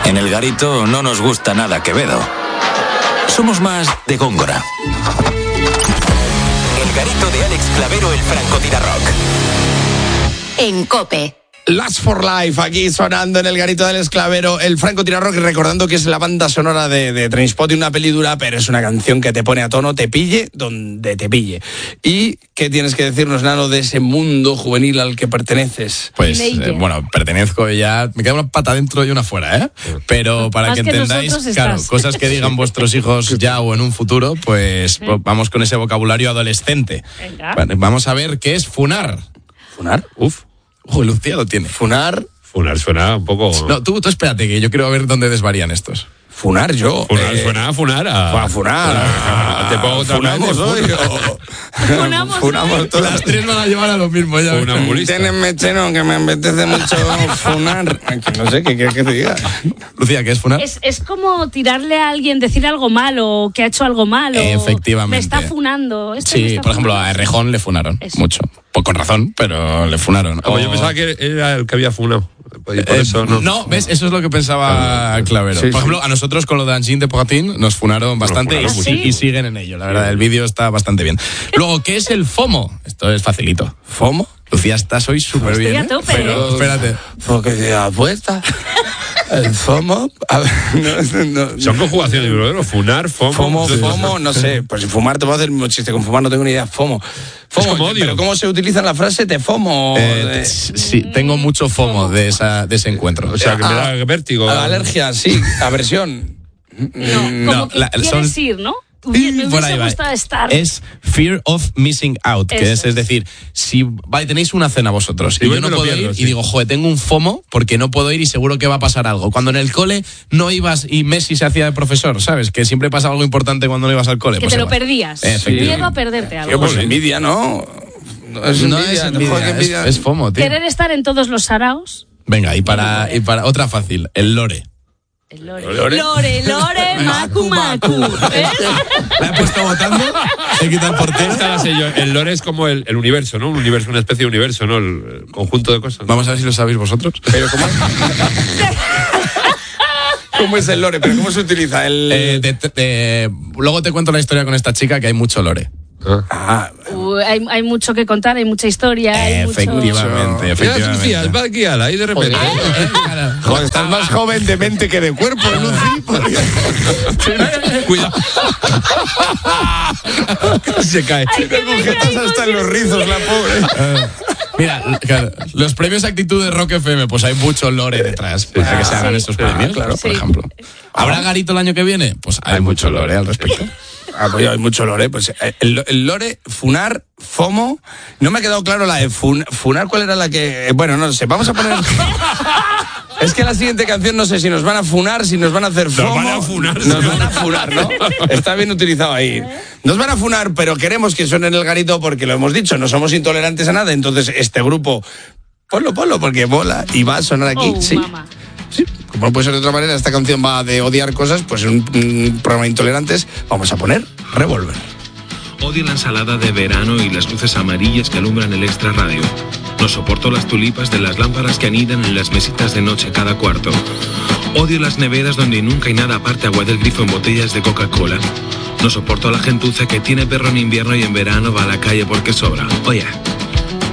En El Garito no nos gusta nada Quevedo. Somos más de Góngora. El Garito de Alex Clavero, el francotirador. En COPE. Last for Life, aquí sonando en el Garito del Esclavero, el francotirador, recordando que es la banda sonora de Trainspotting, una peli dura, pero es una canción que te pone a tono, te pille donde te pille. ¿Y qué tienes que decirnos, Nano, de ese mundo juvenil al que perteneces? Pues, pertenezco ya, me queda una pata dentro y una fuera, ¿eh? Pero para que entendáis, claro, cosas que digan vuestros hijos ya o en un futuro, pues vamos con ese vocabulario adolescente. Vale, vamos a ver qué es funar. ¿Funar? Uf. Lucía lo tiene. Funar suena un poco... No, tú espérate, que yo quiero ver dónde desvarían estos. Funar yo. Suena a funar. A funar. Te pongo otra vez. Funamos todas. Las tres van a llevar a lo mismo ya. Ténenme cheno, que me apetece mucho funar. No sé, ¿qué quieres que te diga? Lucía, ¿qué es funar? Es como tirarle a alguien, decir algo malo, que ha hecho algo malo. Efectivamente. Me está funando. Sí, por ejemplo, a Errejón le funaron mucho. Pues con razón, pero le funaron. Como yo pensaba que era el que había funado. Por eso no, ¿ves? Eso es lo que pensaba Clavero. Por ejemplo, a nosotros con lo de Angine de Pogatín nos funaron bastante y siguen en ello. La verdad, el vídeo está bastante bien. Luego, ¿qué es el FOMO? Esto es facilito. ¿FOMO? Lucía, estás hoy súper bien. Estoy a tope. Pero espérate. Porque te apuesta. El FOMO. Son conjugaciones, bro. Funar, FOMO. FOMO, no sé. Pues fumar, te puedo hacer un chiste con fumar, no tengo ni idea. FOMO. Es como odio. ¿Pero cómo se utiliza en la frase te FOMO? Sí, tengo mucho FOMO de ese encuentro. O sea, que me da vértigo. Alergia, sí. Aversión. No, como que quieres ir, ¿no? Me hubiese gustado estar. Es fear of missing out, que es decir, si tenéis una cena vosotros y yo no puedo ir y digo, joder, tengo un FOMO porque no puedo ir y seguro que va a pasar algo. Cuando en el cole no ibas y Messi se hacía de profesor, ¿sabes? Que siempre pasa algo importante cuando no ibas al cole. Que pues te lo perdías. Miedo a perderte algo. Pues envidia, ¿no? No es envidia. Es FOMO, tío. Querer estar en todos los saraos. Venga, y para otra fácil, el lore. El lore, macu. ¿La he puesto votando? He quitado el portero. Esta la sé yo. El lore es como el universo, ¿no? Un universo, una especie de universo, ¿no? El conjunto de cosas. Vamos a ver si lo sabéis vosotros. Pero ¿cómo es? ¿Cómo es el lore? ¿Pero cómo se utiliza? Luego te cuento la historia con esta chica, que hay mucho lore. Hay mucho que contar, hay mucha historia. Efectivamente. Lucía, va aquí ahí de repente. Joder, estás más joven de mente que de cuerpo, Lucy. Cuidado. Se cae. Estás hasta en los rizos, la pobre. Mira, claro, los premios Actitud de Rock FM, pues hay mucho lore detrás para que se hagan estos premios, claro, por ejemplo. ¿Habrá Garito el año que viene? Pues hay mucho lore al respecto. Pues hay mucho lore. Pues el lore, funar, FOMO. No me ha quedado claro la de funar, ¿cuál era la que...? Bueno, no sé, vamos a poner... Es que la siguiente canción no sé si nos van a funar, si nos van a hacer FOMO. Nos van a funar. Nos van a funar, ¿no? Está bien utilizado ahí. Nos van a funar, pero queremos que suene en el Garito porque lo hemos dicho, no somos intolerantes a nada. Entonces este grupo, ponlo, porque mola y va a sonar aquí. Sí. Mamá. Sí, como no puede ser de otra manera, esta canción va de odiar cosas, pues en un programa de intolerantes vamos a poner Revolver. Odio la ensalada de verano y las luces amarillas que alumbran el Extra Radio. No soporto las tulipas de las lámparas que anidan en las mesitas de noche cada cuarto. Odio las neveras donde nunca hay nada aparte agua del grifo en botellas de Coca-Cola. No soporto a la gentuza que tiene perro en invierno y en verano va a la calle porque sobra. Oye.